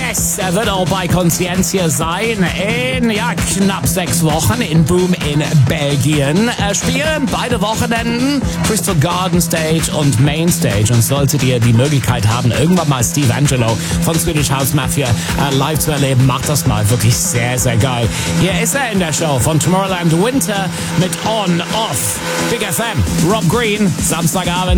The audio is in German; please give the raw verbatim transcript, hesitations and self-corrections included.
Yes, er wird auch bei Conscientia sein in ja, knapp sechs Wochen in Boom in Belgien. Er spielen beide Wochenenden Crystal Garden Stage und Main Stage. Und solltet ihr die Möglichkeit haben, irgendwann mal Steve Angelo von Swedish House Mafia äh, live zu erleben, macht das mal. Wirklich sehr, sehr geil. Hier ist er in der Show von Tomorrowland Winter mit On, Off, Big F M, Rob Green, Samstagabend.